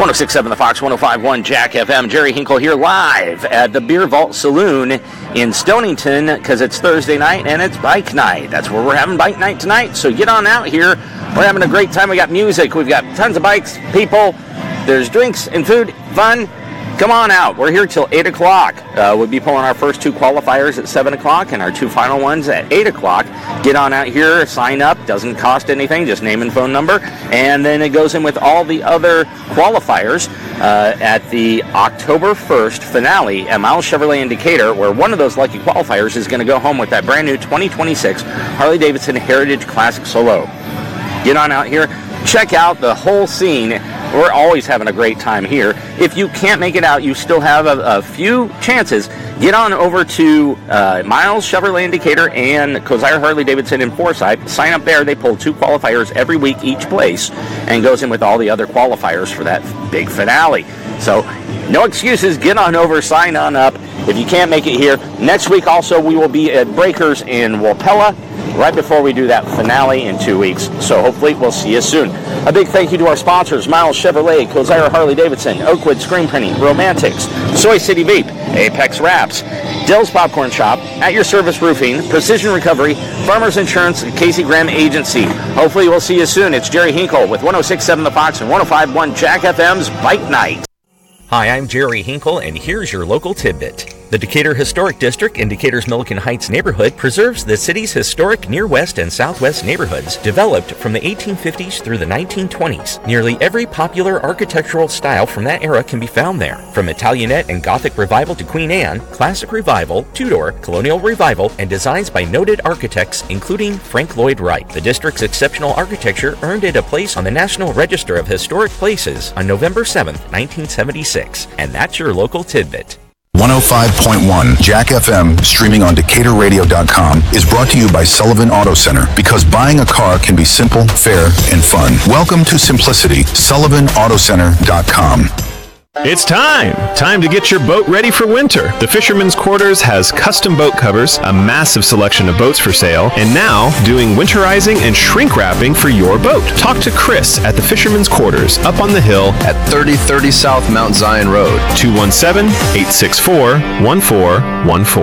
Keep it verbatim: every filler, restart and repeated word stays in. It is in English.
one oh six point seven The Fox, one oh five point one Jack F M. Jerry Hinkle here live at the Beer Vault Saloon in Stonington because it's Thursday night and it's bike night. That's where we're having bike night tonight. So get on out here. We're having a great time. We got music. We've got tons of bikes, people. There's drinks and food, fun. Come on out. We're here till eight o'clock. Uh, we'll be pulling our first two qualifiers at seven o'clock and our two final ones at eight o'clock. Get on out here, sign up. Doesn't cost anything, just name and phone number. And then it goes in with all the other qualifiers uh, at the October first finale at Miles Chevrolet in Decatur, where one of those lucky qualifiers is going to go home with that brand new twenty twenty-six Harley-Davidson Heritage Classic Solo. Get on out here. Check out the whole scene. We're always having a great time here. If you can't make it out, you still have a, a few chances. Get on over to uh, Miles Chevrolet in Decatur and Kosier Harley-Davidson in Forsyth. Sign up there. They pull two qualifiers every week each place and goes in with all the other qualifiers for that big finale. So no excuses. Get on over. Sign on up. If you can't make it here, next week also we will be at Breakers in Wapella right before we do that finale in two weeks. So hopefully we'll see you soon. A big thank you to our sponsors, Miles Chevrolet, Kosier Harley-Davidson, Oakwood Screen Printing, Romantics, Soy City Vape, Apex Wraps, Dill's Popcorn Shop, At Your Service Roofing, Precision Recovery, Farmers Insurance, and Casey Graham Agency. Hopefully we'll see you soon. It's Jerry Hinkle with one oh six point seven The Fox and one oh five point one Jack F M's Bike Night. Hi, I'm Jerry Hinkle, and here's your local tidbit. The Decatur Historic District in Decatur's Milliken Heights neighborhood preserves the city's historic near west and southwest neighborhoods developed from the eighteen fifties through the nineteen twenties. Nearly every popular architectural style from that era can be found there. From Italianate and Gothic Revival to Queen Anne, Classic Revival, Tudor, Colonial Revival, and designs by noted architects including Frank Lloyd Wright. The district's exceptional architecture earned it a place on the National Register of Historic Places on November seventh, nineteen seventy-six. And that's your local tidbit. one oh five point one Jack F M, streaming on Decatur Radio dot com, is brought to you by Sullivan Auto Center, because buying a car can be simple, fair, and fun. Welcome to simplicity. Sullivan Auto Center dot com. It's time! Time to get your boat ready for winter. The Fisherman's Quarters has custom boat covers, a massive selection of boats for sale, and now doing winterizing and shrink wrapping for your boat. Talk to Chris at the Fisherman's Quarters up on the hill at thirty thirty South Mount Zion Road. two one seven, eight six four, one four one four.